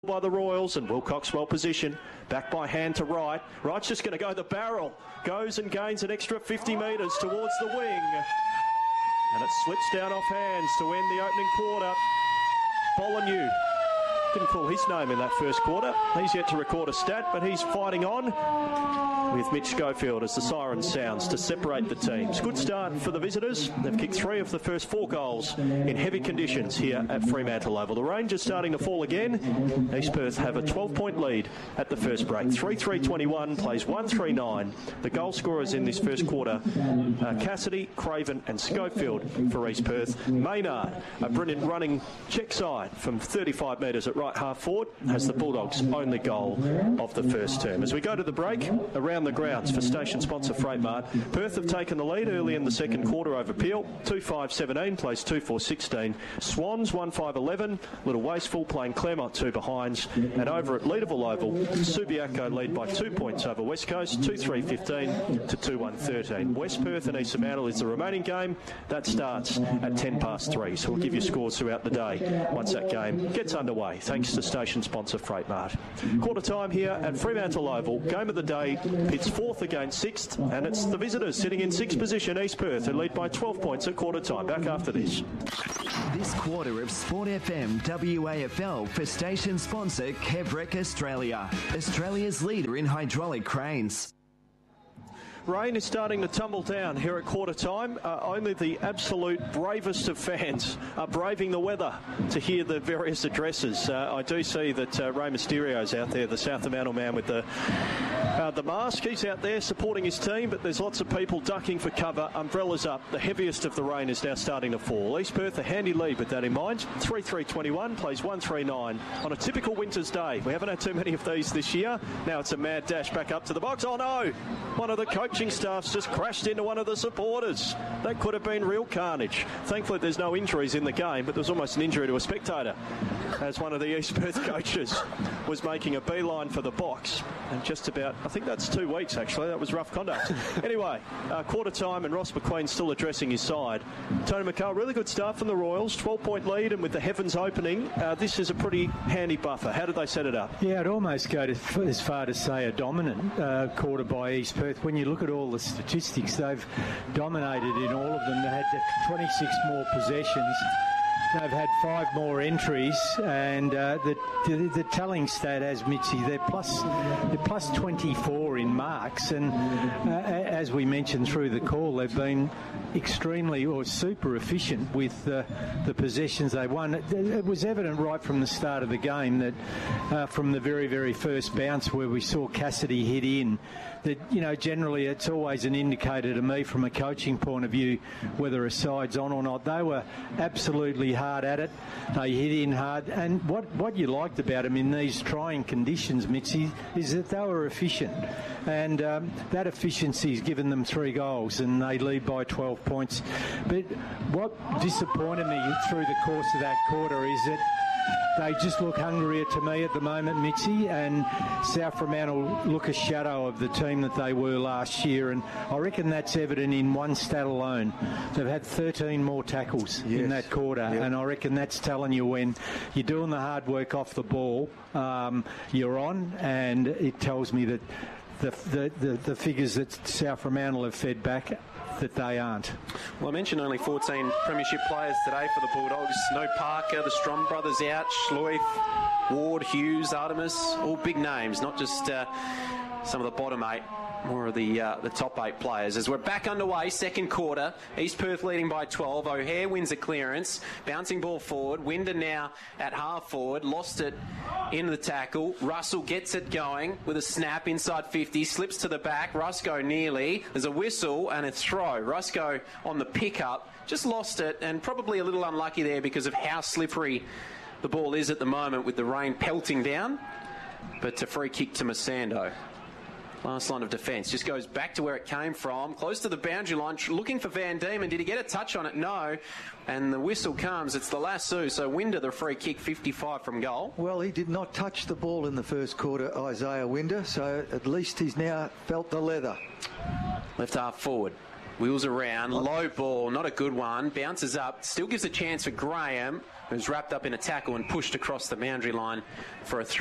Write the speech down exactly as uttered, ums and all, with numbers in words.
by the Royals, and Wilcox well positioned, back by hand to Wright. Wright's just going to go the barrel, goes and gains an extra fifty metres towards the wing, and it slips down off hands to end the opening quarter. Bolognese didn't call his name in that first quarter. He's yet to record a stat, but he's fighting on with Mitch Schofield as the siren sounds to separate the teams. Good start for the visitors. They've kicked three of the first four goals in heavy conditions here at Fremantle Oval. The rain just starting to fall again. East Perth have a twelve-point lead at the first break. three three twenty-one, plays one three nine. The goal scorers in this first quarter are Cassidy, Craven and Schofield for East Perth. Maynard, a brilliant running check side from thirty-five metres at right half forward, has the Bulldogs' only goal of the first term. As we go to the break, around the grounds for station sponsor Freightmart, Perth have taken the lead early in the second quarter over Peel. two five seventeen, plays two four sixteen. Swans one five eleven, Little Wasteful playing Claremont two behinds. And over at Leederville Oval, Subiaco lead by two points over West Coast, two three fifteen to two one thirteen. West Perth and East Fremantle is the remaining game. That starts at ten past three, so we'll give you scores throughout the day once that game gets underway, thanks to station sponsor Freightmart. Quarter time here at Fremantle Oval. Game of the day, it's fourth against sixth, and it's the visitors sitting in sixth position, East Perth, who lead by twelve points at quarter time. Back after this. This quarter of Sport F M W A F L for station sponsor Kevrec Australia, Australia's leader in hydraulic cranes. Rain is starting to tumble down here at quarter time. Uh, only the absolute bravest of fans are braving the weather to hear the various addresses. Uh, I do see that uh, Ray Mysterio's out there, the South Fremantle man with the uh, the mask. He's out there supporting his team, but there's lots of people ducking for cover. Umbrellas up. The heaviest of the rain is now starting to fall. East Perth a handy lead with that in mind. three three twenty-one, plays one three nine on a typical winter's day. We haven't had too many of these this year. Now it's a mad dash back up to the box. Oh no! One of the coach Coaching staff's just crashed into one of the supporters. That could have been real carnage. Thankfully, there's no injuries in the game, but there was almost an injury to a spectator as one of the East Perth coaches was making a beeline for the box. And just about, I think that's two weeks actually, that was rough conduct. Anyway, uh, quarter time and Ross McQueen still addressing his side. Tony McCall, really good start from the Royals, twelve-point lead, and with the heavens opening, uh, this is a pretty handy buffer. How did they set it up? Yeah, I'd almost go to, as far to say a dominant uh, quarter by East Perth. When you look at all the statistics, they've dominated in all of them. They had twenty-six more possessions. They've had five more entries, and uh, the, the the telling stat, as Mitzi, they're plus they're plus twenty-four in marks, and uh, as we mentioned through the call, they've been extremely or super efficient with uh, the possessions they won. It, it was evident right from the start of the game that uh, from the very very first bounce where we saw Cassidy hit in, that, you know, generally it's always an indicator to me from a coaching point of view whether a side's on or not. They were absolutely hard at it. They hit in hard. And what, what you liked about them in these trying conditions, Mitzi, is that they were efficient. And um, that efficiency has given them three goals, and they lead by twelve points. But what disappointed me through the course of that quarter is that they just look hungrier to me at the moment, Mitzi, and South Fremantle look a shadow of the team that they were last year, and I reckon that's evident in one stat alone. They've had thirteen more tackles yes. in that quarter, yep. and I reckon that's telling you when you're doing the hard work off the ball, um, you're on, and it tells me that the, the, the, the figures that South Fremantle have fed back, that they aren't. Well, I mentioned only fourteen premiership players today for the Bulldogs. No Parker, the Strom brothers out, Schleuf, Ward, Hughes, Artemis, all big names, not just uh, some of the bottom eight, more of the uh, the top eight players. As we're back underway, second quarter, East Perth leading by twelve. O'Hare wins a clearance, bouncing ball forward. Winder now at half forward, lost it in the tackle. Russell gets it going with a snap inside fifty, slips to the back. Rusco nearly. There's a whistle and a throw. Rusco on the pickup, just lost it, and probably a little unlucky there because of how slippery the ball is at the moment with the rain pelting down. But a free kick to Masando. Last line of defence. Just goes back to where it came from. Close to the boundary line. Looking for Van Diemen. Did he get a touch on it? No. And the whistle comes. It's the lasso. So Winder, the free kick, fifty-five from goal. Well, he did not touch the ball in the first quarter, Isaiah Winder. So at least he's now felt the leather. Left half forward. Wheels around, low ball, not a good one, bounces up, still gives a chance for Graham, who's wrapped up in a tackle and pushed across the boundary line for a three.